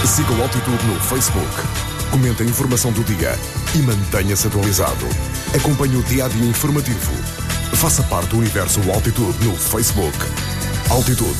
Siga o Altitude no Facebook. Comente a informação do dia e mantenha-se atualizado. Acompanhe o dia-a-dia informativo. Faça parte do universo Altitude no Facebook. Altitude